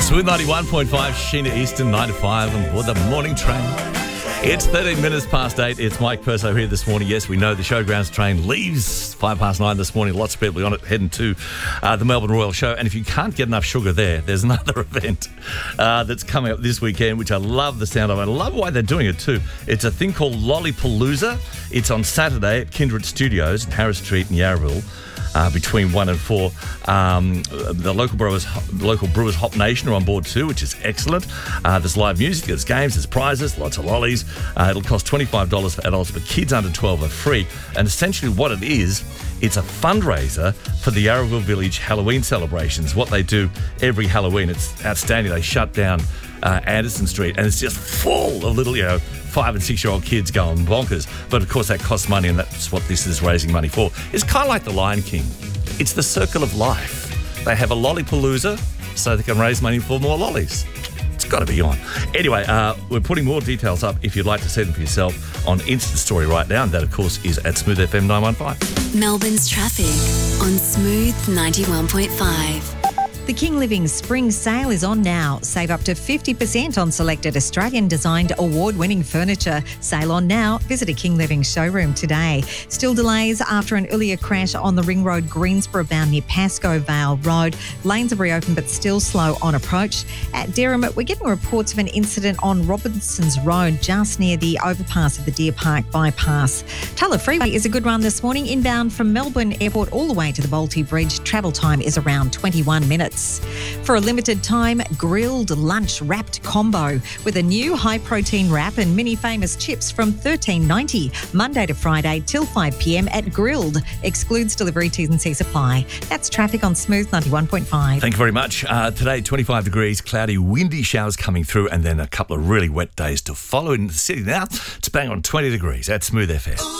Smooth 91.5, Sheena Easton, 9 to 5 on board the morning train. It's 13 minutes past 8. It's Mike Perso here this morning. Yes, we know the Showgrounds train leaves 9:05 this morning. Lots of people on it heading to the Melbourne Royal Show. And if you can't get enough sugar there's another event that's coming up this weekend, which I love the sound of. I love why they're doing it too. It's a thing called Lollipalooza. It's on Saturday at Kindred Studios in Harris Street in Yarraville. Between 1 and 4. The local brewers Hop Nation are on board too, which is excellent. There's live music, there's games, there's prizes, lots of lollies. It'll cost $25 for adults, but kids under 12 are free. And essentially what it is, it's a fundraiser for the Yarraville Village Halloween celebrations. What they do every Halloween, it's outstanding. They shut down Anderson Street and it's just full of little, 5 and 6 year old kids going bonkers. But of course that costs money, and that's what this is raising money for. It's kind of like the Lion King. It's the circle of life. They have a Lollipalooza so they can raise money for more lollies. It's got to be on. Anyway, we're putting more details up if you'd like to see them for yourself on Insta Story right now. And that, of course, is at Smooth FM 915. Melbourne's traffic on Smooth 91.5. The King Living Spring Sale is on now. Save up to 50% on selected Australian-designed award-winning furniture. Sale on now. Visit a King Living showroom today. Still delays after an earlier crash on the Ring Road Greensboro bound near Pascoe Vale Road. Lanes have reopened but still slow on approach. At Derrim, we're getting reports of an incident on Robinsons Road just near the overpass of the Deer Park bypass. Tulla Freeway is a good run this morning. Inbound from Melbourne Airport all the way to the Bolte Bridge. Travel time is around 21 minutes. For a limited time, grilled lunch wrapped combo with a new high-protein wrap and mini famous chips from $13.90, Monday to Friday till 5 p.m. at Grilled. Excludes delivery, T's and C's apply. That's traffic on Smooth 91.5. Thank you very much. Today, 25 degrees, cloudy, windy showers coming through, and then a couple of really wet days to follow in the city. Now, it's bang on 20 degrees at Smooth FM.